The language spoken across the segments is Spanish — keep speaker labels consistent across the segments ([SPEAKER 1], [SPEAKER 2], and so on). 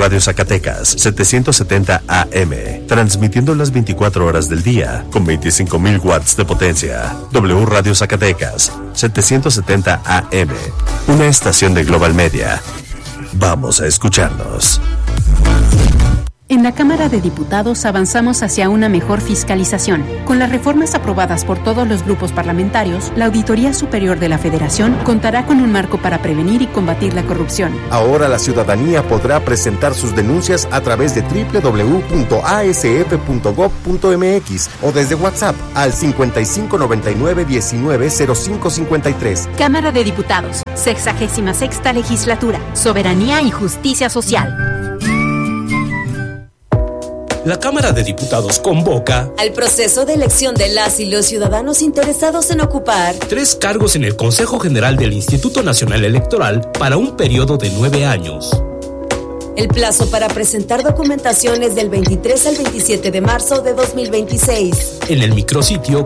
[SPEAKER 1] Radio Zacatecas, 770 AM, transmitiendo las 24 horas del día, con 25,000 watts de potencia. W Radio Zacatecas, 770 AM, una estación de Global Media. Vamos a escucharnos.
[SPEAKER 2] En la Cámara de Diputados avanzamos hacia una mejor fiscalización. Con las reformas aprobadas por todos los grupos parlamentarios, la Auditoría Superior de la Federación contará con un marco para prevenir y combatir la corrupción.
[SPEAKER 3] Ahora la ciudadanía podrá presentar sus denuncias a través de www.asf.gov.mx o desde WhatsApp al 5599-190553.
[SPEAKER 2] Cámara de Diputados, 66ª Legislatura, Soberanía y Justicia Social.
[SPEAKER 4] La Cámara de Diputados convoca
[SPEAKER 5] al proceso de elección de las y los ciudadanos interesados en ocupar
[SPEAKER 4] 3 cargos en el Consejo General del Instituto Nacional Electoral para un periodo de 9 años.
[SPEAKER 5] El plazo para presentar documentación es del 23 al 27 de marzo de 2026.
[SPEAKER 4] En el micrositio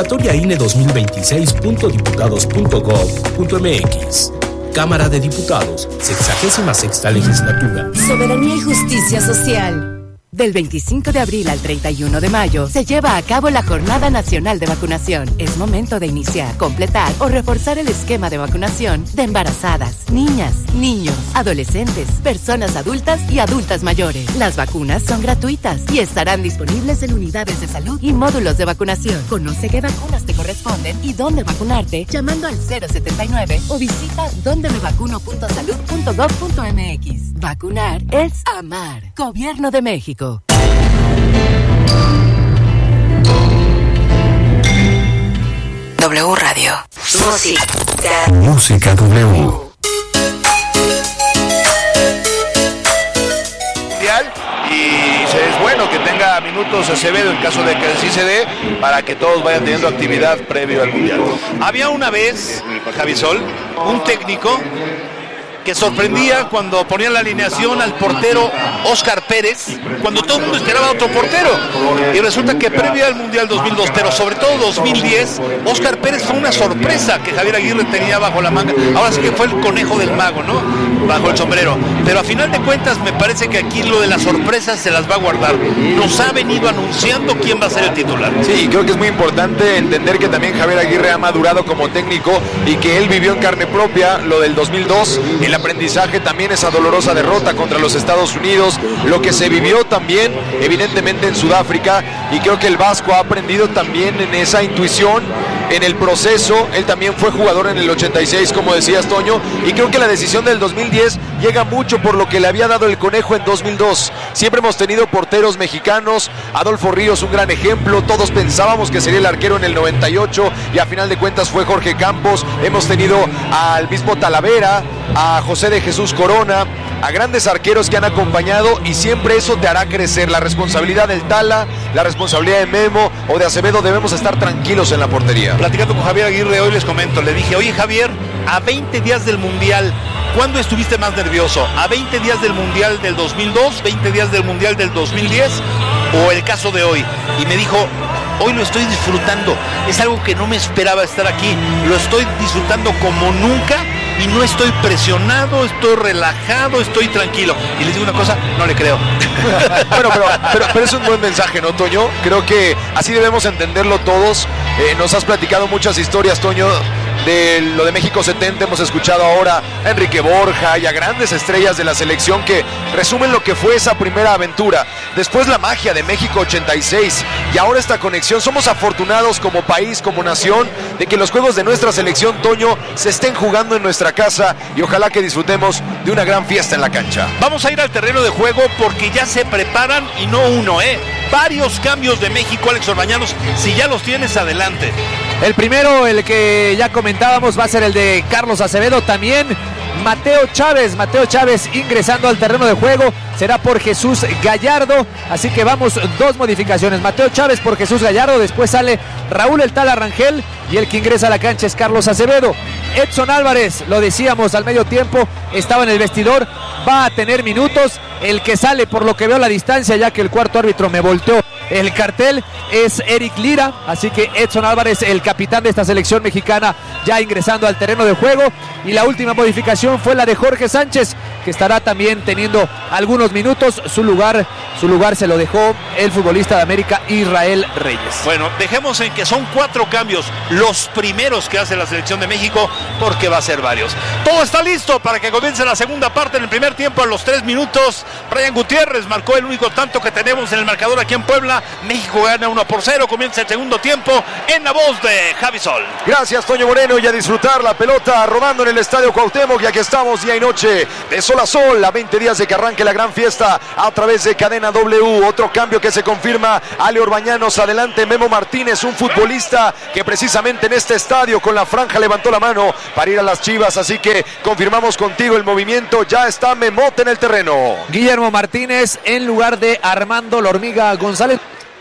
[SPEAKER 4] convocatoriaine2026.diputados.gov.mx. Cámara de Diputados, 66ª Legislatura.
[SPEAKER 5] Soberanía y Justicia Social.
[SPEAKER 6] Del 25 de abril al 31 de mayo se lleva a cabo la Jornada Nacional de Vacunación. Es momento de iniciar, completar o reforzar el esquema de vacunación de embarazadas, niñas, niños, adolescentes, personas adultas y adultas mayores. Las vacunas son gratuitas y estarán disponibles en unidades de salud y módulos de vacunación. Conoce qué vacunas te corresponden y dónde vacunarte llamando al 079 o visita dondemevacuno.salud.gov.mx. Vacunar es amar. Gobierno de México.
[SPEAKER 7] W Radio.
[SPEAKER 1] Música W.
[SPEAKER 8] Y es bueno que tenga minutos Acevedo en caso de que así se dé, para que todos vayan teniendo actividad previo al Mundial.
[SPEAKER 9] Había una vez, Javi Sol, un técnico que sorprendía cuando ponía la alineación al portero Óscar Pérez, cuando todo el mundo esperaba otro portero. Y resulta que previo al Mundial 2002, pero sobre todo 2010, Óscar Pérez fue una sorpresa que Javier Aguirre tenía bajo la manga. Ahora sí que fue el conejo del mago, ¿no? Bajo el sombrero. Pero a final de cuentas me parece que aquí lo de las sorpresas se las va a guardar. Nos ha venido anunciando quién va a ser el titular.
[SPEAKER 10] Sí, y creo que es muy importante entender que también Javier Aguirre ha madurado como técnico y que él vivió en carne propia lo del 2002. El aprendizaje también, esa dolorosa derrota contra los Estados Unidos, lo que se vivió también evidentemente en Sudáfrica, y creo que el Vasco ha aprendido también en esa intuición, en el proceso. Él también fue jugador en el 86, como decías, Toño, y creo que la decisión del 2010 llega mucho por lo que le había dado el conejo en 2002. Siempre hemos tenido porteros mexicanos, Adolfo Ríos un gran ejemplo, todos pensábamos que sería el arquero en el 98 y a final de cuentas fue Jorge Campos. Hemos tenido al mismo Talavera, a José de Jesús Corona, a grandes arqueros que han acompañado, y siempre eso te hará crecer. La responsabilidad del Tala, la responsabilidad de Memo o de Acevedo, debemos estar tranquilos en la portería.
[SPEAKER 9] Platicando con Javier Aguirre hoy les comento, le dije, oye Javier, a 20 días del Mundial, ¿cuándo estuviste más nervioso? ¿A 20 días del Mundial del 2002, 20 días del Mundial del 2010 o el caso de hoy? Y me dijo, hoy lo estoy disfrutando, es algo que no me esperaba estar aquí, lo estoy disfrutando como nunca y no estoy presionado, estoy relajado, estoy tranquilo. Y les digo una cosa, no le creo.
[SPEAKER 10] Bueno, pero es un buen mensaje, ¿no, Toño? Creo que así debemos entenderlo todos. Nos has platicado muchas historias, Toño, de lo de México 70, hemos escuchado ahora a Enrique Borja y a grandes estrellas de la selección que resumen lo que fue esa primera aventura. Después la magia de México 86 y ahora esta conexión. Somos afortunados como país, como nación, de que los juegos de nuestra selección, Toño, se estén jugando en nuestra casa, y ojalá que disfrutemos de una gran fiesta en la cancha.
[SPEAKER 9] Vamos a ir al terreno de juego porque ya se preparan, y no uno, varios cambios de México, Alex Orbañanos. Si ya los tienes, adelante.
[SPEAKER 11] El primero, el que ya comentábamos, va a ser el de Carlos Acevedo. También Mateo Chávez ingresando al terreno de juego, será por Jesús Gallardo, así que vamos, 2 modificaciones, Mateo Chávez por Jesús Gallardo, después sale Raúl El Tala Rangel, y el que ingresa a la cancha es Carlos Acevedo. Edson Álvarez, lo decíamos al medio tiempo, estaba en el vestidor, va a tener minutos. El que sale, por lo que veo a la distancia, ya que el cuarto árbitro me volteó el cartel, es Eric Lira, así que Edson Álvarez, el capitán de esta selección mexicana, ya ingresando al terreno de juego. Y la última modificación fue la de Jorge Sánchez, que estará también teniendo algunos minutos. Su lugar se lo dejó el futbolista de América, Israel Reyes.
[SPEAKER 9] Bueno, dejemos en que son 4 cambios, los primeros que hace la selección de México, porque va a ser varios. Todo está listo para que comience la segunda parte. En el primer tiempo, a los 3 minutos, Brian Gutiérrez marcó el único tanto que tenemos en el marcador aquí en Puebla. México gana 1-0, comienza el segundo tiempo en la voz de Javi Sol.
[SPEAKER 10] Gracias, Toño Moreno, y a disfrutar la pelota rodando en el Estadio Cuauhtémoc, y aquí estamos día y noche, de sol a sol, a 20 días de que arranque la gran fiesta a través de Cadena W. Otro cambio que se confirma: Ale Orbañanos, adelante Memo Martínez, un futbolista que precisamente en este estadio con la franja levantó la mano para ir a las Chivas, así que confirmamos contigo el movimiento. Ya está Memote en el terreno.
[SPEAKER 11] Guillermo Martínez en lugar de Armando La Hormiga González.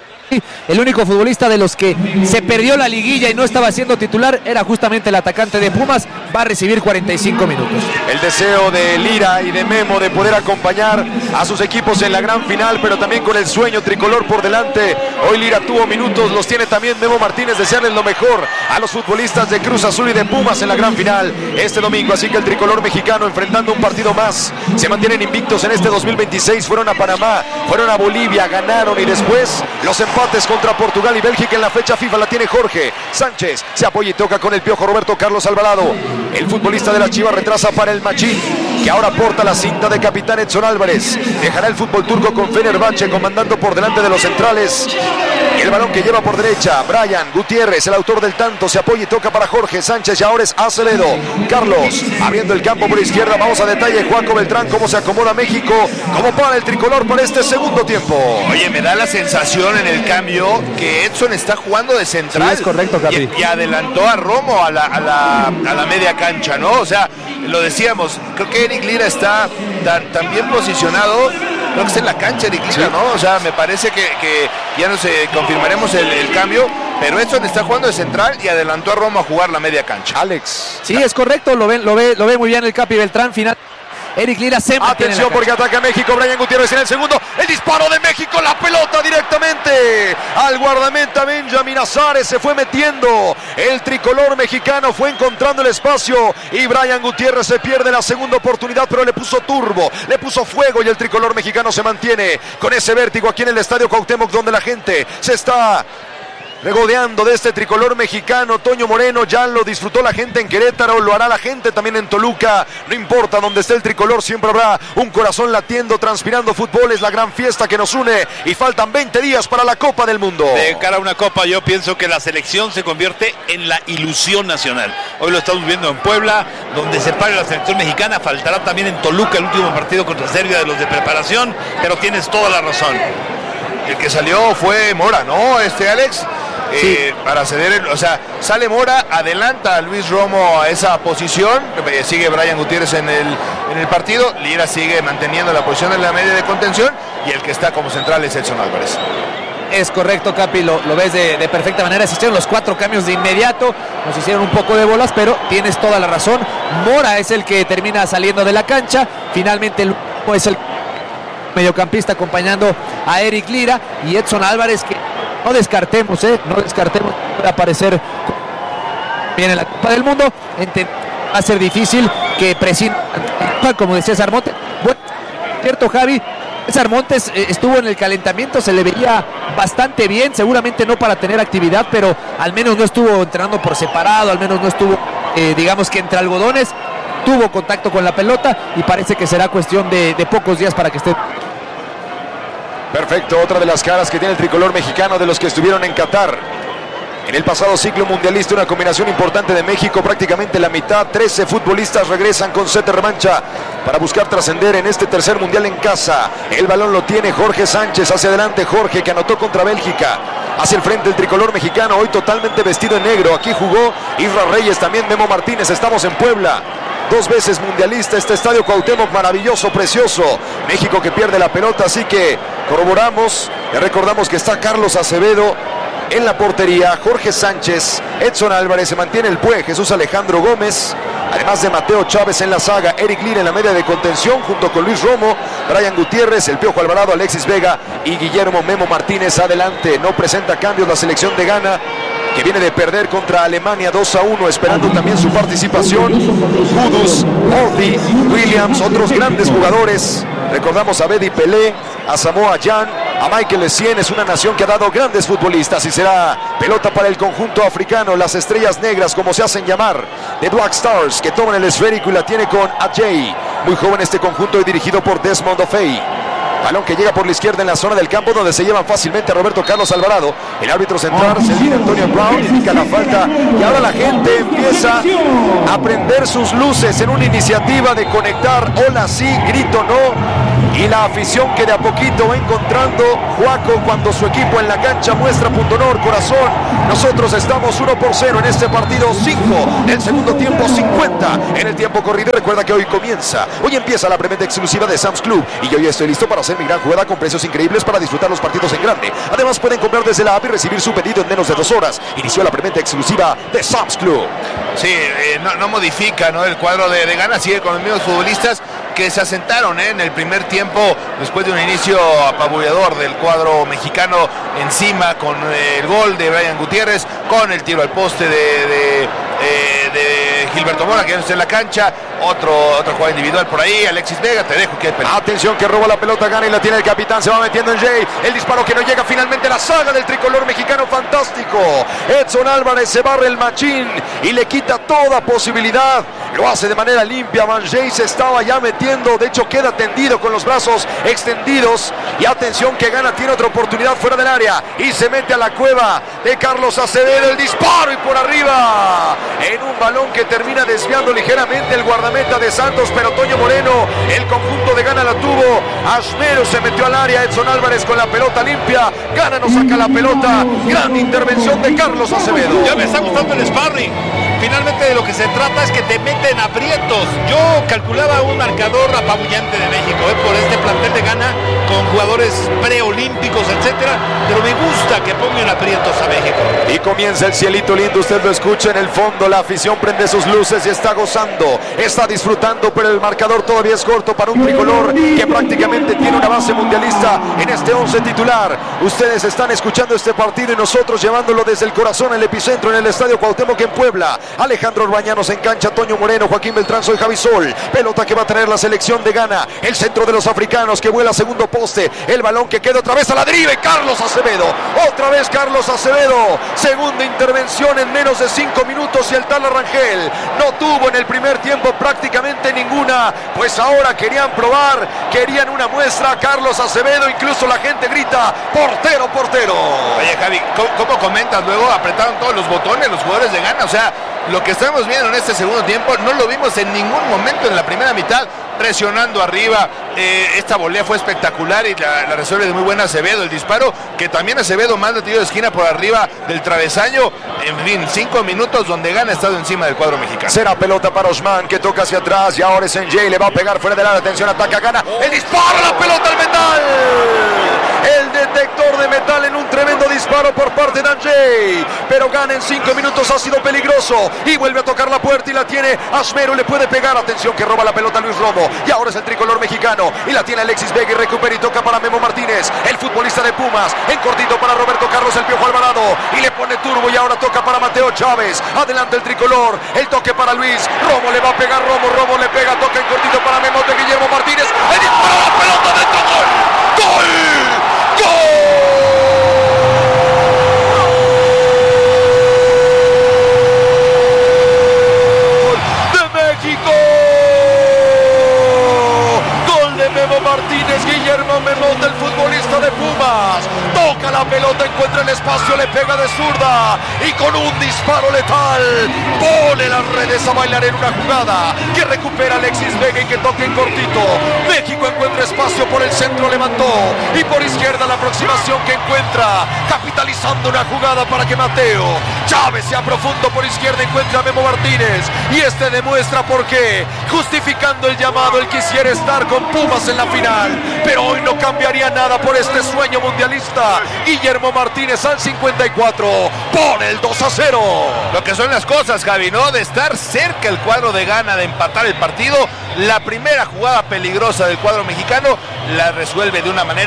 [SPEAKER 11] El único futbolista de los que se perdió la liguilla y no estaba siendo titular era justamente el atacante de Pumas. Va a recibir 45 minutos.
[SPEAKER 10] El deseo de Lira y de Memo de poder acompañar a sus equipos en la gran final, pero también con el sueño tricolor por delante. Hoy Lira tuvo minutos, los tiene también Memo Martínez. Desearles lo mejor a los futbolistas de Cruz Azul y de Pumas en la gran final este domingo. Así que el tricolor mexicano enfrentando un partido más. Se mantienen invictos en este 2026. Fueron a Panamá, fueron a Bolivia, ganaron, y después los empates contra Portugal y Bélgica en la fecha FIFA la tiene Jorge Sánchez. Se apoya y toca con el Piojo Roberto Carlos Alvarado. El futbolista de la Chivas retrasa para el Machín, que ahora porta la cinta de capitán Edson Álvarez. Dejará el fútbol turco con Fenerbahce comandando por delante de los centrales. Y el balón que lleva por derecha Brian Gutiérrez, el autor del tanto, se apoya y toca para Jorge Sánchez, y ahora es Acevedo. Carlos abriendo el campo por izquierda. Vamos a detalle, Juanco Beltrán, cómo se acomoda México, cómo para el tricolor para este segundo tiempo.
[SPEAKER 9] Oye, me da la sensación en el cambio que Edson está jugando de central.
[SPEAKER 11] Sí, es correcto, Capi.
[SPEAKER 9] Y adelantó a Romo a la media cancha, ¿no? O sea, lo decíamos, creo que Eric Lira está tan bien posicionado. Creo que está en la cancha Eric Lira, ¿no? O sea, me parece que ya no sé, confirmaremos el cambio, pero Edson está jugando de central y adelantó a Romo a jugar la media cancha.
[SPEAKER 10] Alex.
[SPEAKER 11] Sí, es correcto, lo ve muy bien el Capi Beltrán. Final. Eric Lira se mantiene.
[SPEAKER 10] Atención porque ataca México. Brian Gutiérrez en el segundo. El disparo de México. La pelota directamente al guardameta Benjamín Azares. Se fue metiendo. El tricolor mexicano fue encontrando el espacio. Y Brian Gutiérrez se pierde la segunda oportunidad, pero le puso turbo, le puso fuego. Y el tricolor mexicano se mantiene con ese vértigo aquí en el Estadio Cuauhtémoc, donde la gente se está regodeando de este tricolor mexicano. Toño Moreno, ya lo disfrutó la gente en Querétaro, lo hará la gente también en Toluca. No importa donde esté el tricolor, siempre habrá un corazón latiendo, transpirando fútbol. Es la gran fiesta que nos une y faltan 20 días para la Copa del Mundo.
[SPEAKER 9] De cara a una Copa, yo pienso que la selección se convierte en la ilusión nacional. Hoy lo estamos viendo en Puebla, donde se pare la selección mexicana. Faltará también en Toluca el último partido contra Serbia de los de preparación, pero tienes toda la razón. El que salió fue Mora, ¿no, Alex? Sí. Para ceder, o sea, sale Mora, adelanta a Luis Romo a esa posición, sigue Brian Gutiérrez en el partido, Lira sigue manteniendo la posición en la media de contención, y el que está como central es Edson Álvarez.
[SPEAKER 11] Es correcto, Capi, lo ves de perfecta manera. Se hicieron los 4 cambios de inmediato, nos hicieron un poco de bolas, pero tienes toda la razón. Mora es el que termina saliendo de la cancha, finalmente es el mediocampista acompañando a Eric Lira, y Edson Álvarez, que no descartemos puede aparecer bien en la Copa del Mundo. Va a ser difícil que prescinda, como decía César Montes. Bueno, cierto, Javi, César Montes estuvo en el calentamiento, se le veía bastante bien, seguramente no para tener actividad, pero al menos no estuvo entrenando por separado, al menos no estuvo, digamos que entre algodones. Tuvo contacto con la pelota y parece que será cuestión de pocos días para que esté.
[SPEAKER 10] Perfecto, otra de las caras que tiene el tricolor mexicano de los que estuvieron en Qatar en el pasado ciclo mundialista. Una combinación importante de México, prácticamente la mitad, 13 futbolistas regresan con set de revancha para buscar trascender en este tercer mundial en casa. El balón lo tiene Jorge Sánchez, hacia adelante Jorge, que anotó contra Bélgica. Hacia el frente el tricolor mexicano, hoy totalmente vestido en negro. Aquí jugó Israel Reyes, también Memo Martínez. Estamos en Puebla, 2 veces mundialista, este Estadio Cuauhtémoc maravilloso, precioso. México que pierde la pelota, así que corroboramos y recordamos que está Carlos Acevedo en la portería, Jorge Sánchez, Edson Álvarez, se mantiene el Pue, Jesús Alejandro Gómez, además de Mateo Chávez en la saga, Eric Lira en la media de contención junto con Luis Romo, Brian Gutiérrez, el Piojo Alvarado, Alexis Vega y Guillermo Memo Martínez adelante. No presenta cambios la selección de Ghana, que viene de perder contra Alemania 2-1, esperando también su participación. Kudus, Holtby, Williams, otros grandes jugadores. Recordamos a Bedi Pelé, a Samoa Gyan, a Michael Essien. Es una nación que ha dado grandes futbolistas y será pelota para el conjunto africano. Las estrellas negras, como se hacen llamar, de Black Stars, que toman el esférico y la tiene con Ajay. Muy joven este conjunto y dirigido por Desmond Ofei. Balón que llega por la izquierda en la zona del campo, donde se llevan fácilmente a Roberto Carlos Alvarado. El árbitro central, Selvin Antonio Brown, indica la falta. Y ahora la gente empieza a prender sus luces en una iniciativa de conectar hola sí, grito no. Y la afición que de a poquito va encontrando Juaco cuando su equipo en la cancha muestra punto honor, corazón. Nosotros estamos 1-0 en este partido, 5 del segundo tiempo, 50 en el tiempo corrido. Recuerda que hoy empieza la preventa exclusiva de Sam's Club. Y yo ya estoy listo para hacer mi gran jugada con precios increíbles para disfrutar los partidos en grande. Además pueden comprar desde la app y recibir su pedido en menos de 2 horas. Inició la preventa exclusiva de Sam's Club.
[SPEAKER 8] Sí, no modifica, ¿no? El cuadro de Ghana sigue con los mismos futbolistas que se asentaron en el primer tiempo después de un inicio apabullador del cuadro mexicano, encima con el gol de Brian Gutiérrez, con el tiro al poste de Gilberto Mora, que ya no está en la cancha. Otro jugador individual por ahí, Alexis Vega, te dejo que hay pelota.
[SPEAKER 10] Atención que roba la pelota Ghana y la tiene el capitán, se va metiendo en Jay. El disparo que no llega, finalmente la saga del tricolor mexicano, fantástico. Edson Álvarez se barre el machín y le quita toda posibilidad. Lo hace de manera limpia. Van Jay se estaba ya metiendo, de hecho queda tendido con los brazos extendidos. Y atención que Ghana tiene otra oportunidad fuera del área y se mete a la cueva de Carlos Acevedo. El disparo y por arriba en un balón que termina desviando ligeramente el guardameta de Santos, pero Toño Moreno, el conjunto de Ghana la tuvo. Ashmero se metió al área, Edson Álvarez con la pelota limpia. Ghana no saca la pelota. Gran intervención de Carlos Acevedo.
[SPEAKER 9] Ya me está gustando el sparring. Finalmente de lo que se trata es que te meten aprietos. Yo calculaba un marcador apabullante de México por este plantel de Ghana con jugadores preolímpicos, etcétera, pero me gusta que pongan aprietos a México.
[SPEAKER 10] Y comienza el cielito lindo, usted lo escucha en el fondo, la afición prende sus luces y está gozando, está disfrutando, pero el marcador todavía es corto para un tricolor que prácticamente tiene una base mundialista en este 11 titular. Ustedes están escuchando este partido y nosotros llevándolo desde el corazón, el epicentro, en el Estadio Cuauhtémoc en Puebla. Alejandro Orbañanos en cancha, Toño Moreno, Joaquín Beltrán, soy Javi Sol. Pelota que va a tener la selección de Ghana. El centro de los africanos que vuela a segundo poste. El balón que queda otra vez a la deriva. Carlos Acevedo. Otra vez Carlos Acevedo. Segunda intervención en menos de 5 minutos y el Tala Rangel no tuvo en el primer tiempo prácticamente ninguna. Pues ahora querían probar, querían una muestra. Carlos Acevedo, incluso la gente grita, portero, portero.
[SPEAKER 8] Oye Javi, ¿cómo comentas? Luego apretaron todos los botones los jugadores de Ghana. O sea, lo que estamos viendo en este segundo tiempo no lo vimos en ningún momento en la primera mitad, presionando arriba. Esta volea fue espectacular y la resuelve de muy buena Acevedo. El disparo que también Acevedo manda tiro de esquina por arriba del travesaño. En fin, 5 minutos donde Ghana ha estado encima del cuadro mexicano.
[SPEAKER 10] Será pelota para Osman que toca hacia atrás y ahora es en Jay, le va a pegar fuera del área. Atención, ataca Ghana. El disparo, la pelota al metal. El detector de metal en un tremendo disparo por parte de Jay. Pero Ghana en 5 minutos ha sido peligroso y vuelve a tocar la puerta y la tiene Ashmero, le puede pegar. Atención que roba la pelota Luis Romo y ahora es el tricolor mexicano y la tiene Alexis Vega y recupera y toca para Memo Martínez, el futbolista de Pumas, en cortito para Roberto Carlos el Piojo Alvarado y le pone turbo y ahora toca para Mateo Chávez. Adelante el tricolor, el toque para Luis Romo, le va a pegar Romo le pega, toca en cortito para Memo de Guillermo Martínez, el disparo, la pelota dentro, gol Memo Martínez, Guillermo Memón, el futbolista de Pumas, toca la pelota, encuentra el espacio, le pega de zurda y con un disparo letal pone las redes a bailar en una jugada que recupera Alexis Vega y que toca en cortito. México encuentra espacio por el centro, levantó y por izquierda la aproximación que encuentra, capitalizando una jugada para que Mateo Chávez sea profundo por izquierda, encuentra a Memo Martínez y este demuestra por qué, justificando el llamado, él quisiera estar con Pumas en la final, pero hoy no cambiaría nada por este sueño mundialista. Guillermo Martínez al 54 pone el 2-0.
[SPEAKER 8] Lo que son las cosas, Javi, ¿no? De estar cerca el cuadro de Ghana de empatar el partido. La primera jugada peligrosa del cuadro mexicano la resuelve de una manera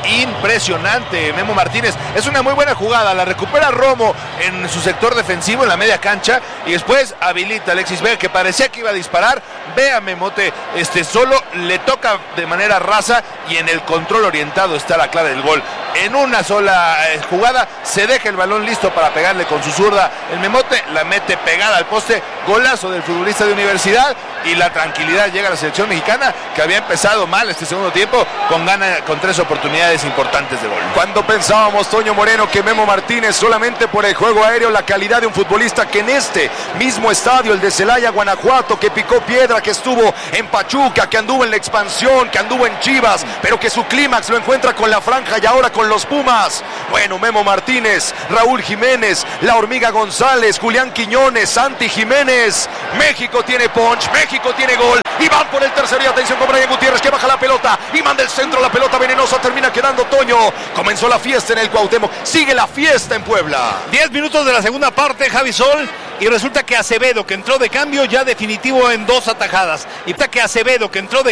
[SPEAKER 8] impresionante Memo Martínez. Es una muy buena jugada, la recupera Romo en su sector defensivo en la media cancha y después habilita a Alexis Vega, que parecía que iba a disparar. Ve a Memote solo, le toca de manera rasa y en el control orientado está la clave del gol. En una sola jugada se deja el balón listo para pegarle con su zurda. El Memote la mete pegada al poste, golazo del futbolista de Universidad, y la tranquilidad llega a la selección mexicana, que había empezado mal este segundo tiempo con 3 oportunidades importantes de gol.
[SPEAKER 10] Cuando pensábamos, Toño Moreno, que Memo Martínez solamente por el juego aéreo, la calidad de un futbolista que en este mismo estadio, el de Celaya, Guanajuato, que picó piedra, que estuvo en Pachuca, que anduvo en la expansión, que anduvo en Chivas, pero que su clímax lo encuentra con la Franja y ahora con los Pumas. Bueno, Memo Martínez, Raúl Jiménez, La Hormiga González, Julián Quiñones, Santi Jiménez. México tiene punch, México tiene gol y van por el tercero. Y atención con Brian Gutiérrez, que baja la pelota y manda el centro, la pelota venenosa, termina quedando Toño. Comenzó la fiesta en el Cuauhtémoc, sigue la fiesta en Puebla.
[SPEAKER 9] 10 minutos de la segunda parte, Javi Sol, y resulta que Acevedo, que entró de cambio, ya definitivo en 2 atajadas. Y que Acevedo, que entró de